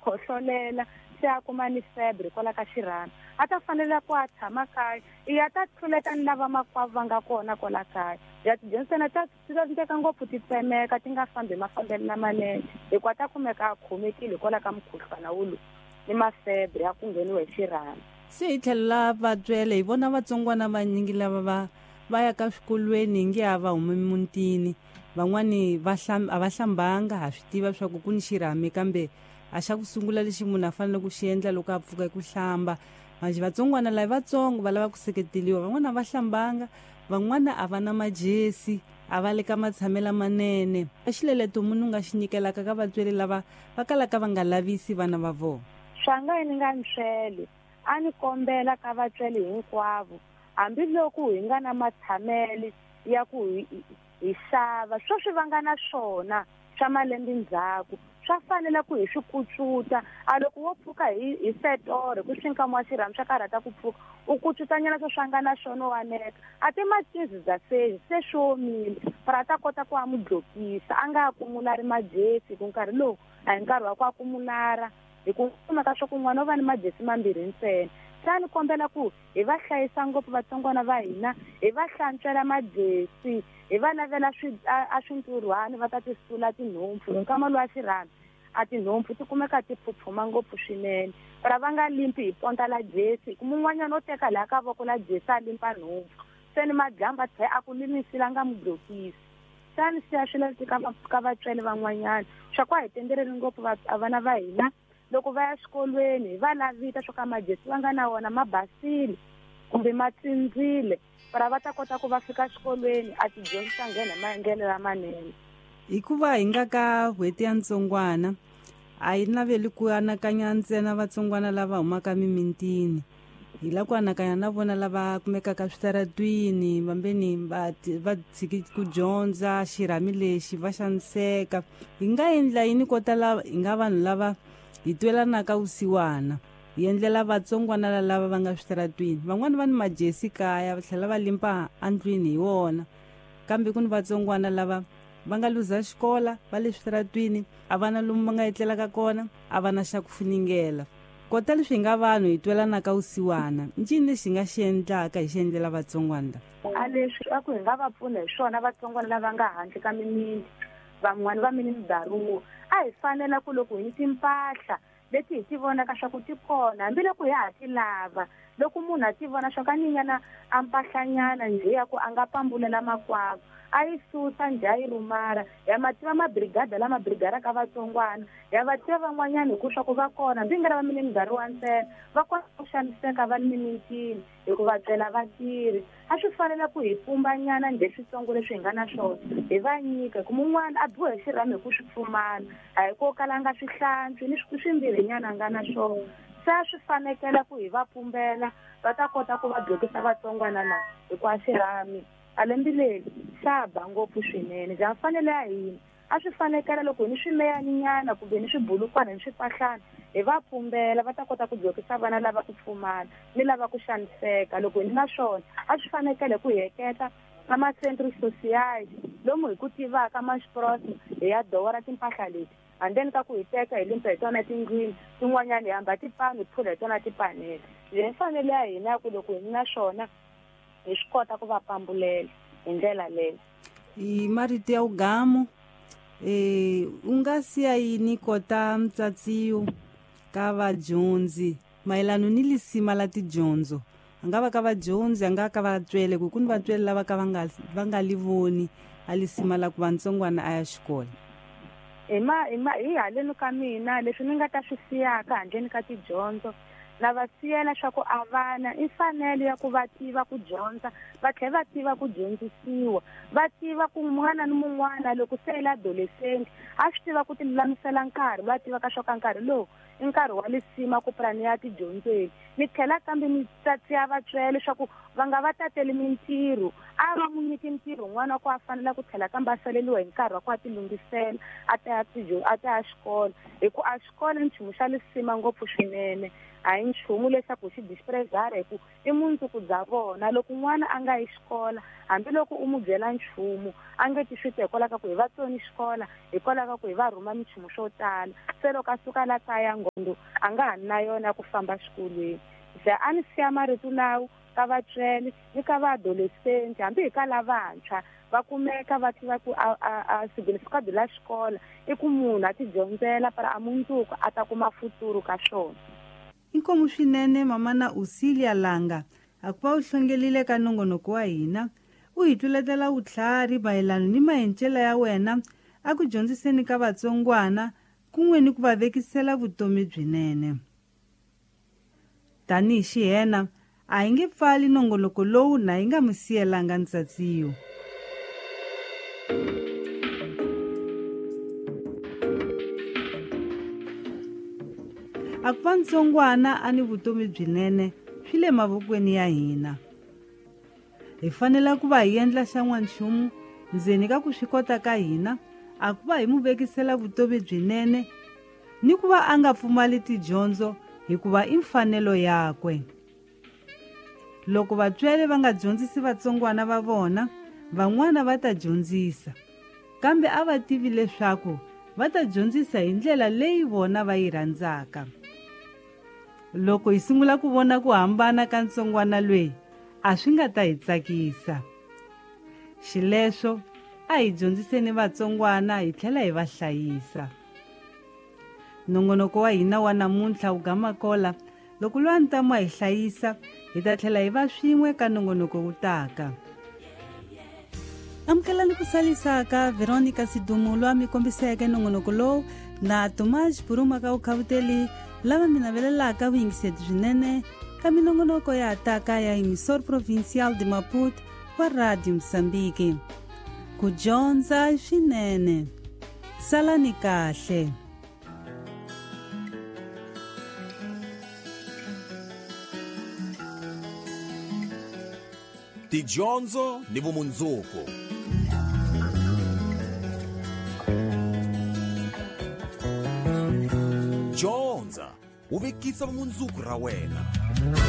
khohlolela se a kuma ni febre kwala ka xirhami a ta fanele ku a tshama kaya ya ta tluleta ni lava makwavo va nga kona kwala kaya ya tidyondzisana ta teka ngopfu ti tsemeka ti nga fambi mafambelo lamanene hikuva ta kumeka a khomekile kwala ka mukhuhlwana wu lowu ni mafebre ya ku ngheniwe hi xirhami. Se hi tlhela vatswele hi vona vatsongwana vanyingi lava va ya ka swikolweni hi nge a va hume mutini van'wani a va hlambanga ha swi tiva swa ku ni xirhami kambe a xa ku sungula lexi munhu a fanele ku xi endla loko a pfuka hi ku hlamba manje vatsongwana lava vatsongo va lava ku seketeliwa van'wana a va hlambanga van'wana a va na majesi a va le ka matshamelo manene a xileleto munhu nga xi nyikelaka ka vatsweri lava va kalaka va nga lavisi vana va vona. Swa nga ni nga ntswele a ni kombela ka vatsweri hinkwavo hambiloko hi nga na matshamelo ya ku hi xava swi va nga na swona swa malembe ndzhaku swa fanele ku hi swi kucuta a loko wo pfuka hi setore ku xinkamu wa xirhami xa karhata ku pfuka u kucutanyana swa nga na swona waneka a ti matizi za se swi omile para ta kota ku amudlokisa a nga akumulari majesi ku nkarhi lowu a hi nkarhi wa ku akumulara hi ku kumeka swa ku n'wana u va ni majesi mambirhi ntsena sa ni kombela ku hi va hlayisa ngopfu vatsongwana va hina hi va hlantswela majesi hi va lavela a swinturhwana va ta ti sula tinhompfu nkama lowa xirhami a tinhompfu ti kumeka ti phuphuma ngopfu swinene para va nga limpi hi ponta la jesi ku mun'wanyana o teka laha ka voko la jesi a limpa nhompfu se ni madyamba tlhe a ku limisile a nga mu blokisi sa ni siya swileti ka vatswele van'wanyana swa ku a hi tendereli ngopfu vana va hina loko va ya xikolweni hi va lavita swo ka majesi va nga na wona ma basile kumbe ma tsindzile para va ta kota ku va fika xikolweni a ti dyondzisa nghena maendlelo lamanene. Hikuva hi nga ka hweti ya ntsongwana a yi naveli ku anakanya ntsena vatsongwana lava humaka mimitini hi la ku anakanya na vona lava kumekaka switaratwini vambeni va tshiki ku dyondza xirhami lexi va xaniseka hi nga endla yini kota lava hi nga vanhu lava hi twelanaka vusiwana hi endlela vatsongwana lava va nga switaratwini van'wani va ni majesi kaya va tlhela va limpa andlwini hi wona kambe ku ni vatsongwana lava va nga luza xikola va le switaratwini a va na lomu va nga etlelaka kona a va na xa ku funingela kota leswi hi nga vanhu hi twelanaka vusiwana ncini lexi hi nga xi endlaka hi xi endlela vatsongwana a leswi a ku hi nga va pfuna hi swona vatsongwana lava nga handle ka mimiti van'wani va mini midaruwo a hi fanela ku loko hi ni timpahla leti hi ti vonaka swa ku ti kona hambiloko hi ha ti lava loko munhu a ti vona swa ka ninyana a mpahlanyana njhe ya ku a nga pambulela makwavo a yi susa njhe a yi rhumara ya mativa mabrigada lama brigada ka vatsongwana ya va tiva van'wanyana hi ku swa ku va kona hambi nga ri va mini minkarhi wa ntsena va kota ku xaniseka va ni mimitini hi ku va byela vatirhi a swi fanele ku hi pumbanyana njhe switsongo leswi hi nga na swona hi va nyika ku mun'wana a biwe hi xirhami hi ku swi pfumala a hi ko kala a nga swi hlantswi ni swimbirhinyana a nga na swona se a swi fanekele ku hi va pumbela va ta kota ku va dyokisa vatsongwana lawa hikuva xirhami a lembi leri xa ba ngopfu swinene bya mfanelo ya hina a swi fanekele loko hi ni swimeyaninyana kumbe ni swibulukwana ni swipahlana hi va pumbela va ta kota ku dyokisa vana lava ku pfumala ni lava ku xaniseka loko hi ni na swona a swi fanekele ku hi heketa na macentri social lomu hi ku tivaka maxprosi hi ya dowora timpahla leti handeni ka ku hi teka hi limpa hi tona tindlwini tin'wanyana hi hamba tipani hi phula hi tona tipanele hi mfanelo ya hina ya ku loko hi ni na swona hi swi kota ku va pambulela hi ndlela leyo. Hi marito ya ugamu u nga siya yini kota mtsatsiyo ka vadyondzi mayelano ni lisima la tidyondzo a nga va ka vadyondzi a nga ka vatswele ku ni vatswele lava ka va nga li voni a lisima la ku vantsongwana a ya xikola hi haleni ka mina leswi ni nga ta swi siyaka handleni ka tidyondzo na va siyela swa ku a vana i mfanelo ya ku va tiva ku dyondza va tlhela va tiva ku dyondzisiwa va tiva ku mun'wana ni mun'wana loko se i la adolescent a swi tiva ku ti lulamisela nkarhi va tiva ka swa ka nkarhi lowu i nkarhi wa lisima ku pulani ya tidyondzweni ni tlhela kambe mi tsatsiya vatswele leswaku va nga va tateli mintirho a va n'wi nyiki ntirho n'wana wa ku a fanele ku tlhela kambe a saleliwa hi nkarhi wa ku a ti lunghisela a ta ya xikolo hi ku a xikolo ni nchumu xa lisima ngopfu swinene a hi nchumu leswaku xi disprezara hi ku i mundzuku bya vona. Loko n'wana a nga yi xikola hambiloko u n'wi byela nchumu a nge ti swi hikwalaho ka ku hi vatsoni xikola hikwalaho ka ku hi va rhuma minchumu swo tala. Se loko a suka la kaya nghondo a nga ha na yona ku famba xikolweni. Se a ni siya marito lawa ka vatswari ni ka vaadolescenti hambi hi ka lavantshwa va kumeka va tiva ku a significado la xikola i ku munhu a ti dyondzela para a mundzuku a ta kuma futuro ka swona. Inkomu swinene mamana Usilia Langa a ku va u hlongelile ka nongonoko wa hina u hi tluletela vutlhari mayelana ni mahencelo ya wena a ku dyondziseni ka vatsongwana kun'we ni ku va vekisela vutomi byinene. Tanihi xihena a hi nge pfali nongonoko lowu na hi nga mi siyelanga ntsatsiyo. A ku va ntsongwana a ni vutomi byinene swi le mavokweni ya hina. Hi fanele ku va hi endla xa n'wanchumu ndzeni ka ku swi kota ka hina a ku va hi mu vekisela vutomi byinene ni ku va a nga pfumali tidyondzo hikuva i mfanelo yakwe. Loko vatswari va nga dyondzisi vatsongwana va vona van'wana va ta dyondzisa kambe a va tivi leswaku va ta dyondzisa hi ndlela leyi vona va yi rhandzaka. Loko hi sungula ku vona ku hambana ka ntsongwana lweyi a swi nga ta hi tsakisa. Xileswo a hi dyondziseni vatsongwana hi tlhela hi va hlayisa. Nongonoko wa hina wa namuntlha wu gamakola loko lo antama hi hlayisa hi ta tlhela hi va swin'we ka nongonoko wu taka. Amukelani ku salisa ka Veronica Sidumulo mi kombiseke nongonoko lowu na Tomas Puruma ka ukhavuteli lava mi navelelaka vuyingiseti swinene ka minongonoko ya taka ya emisor provincial de Maputo wa Radio Msambiki. Ku dyondza swinene. Salani kahle. Tidyondzo ni vumundzuku. Dyondza u vekisa vumundzuku ra wena.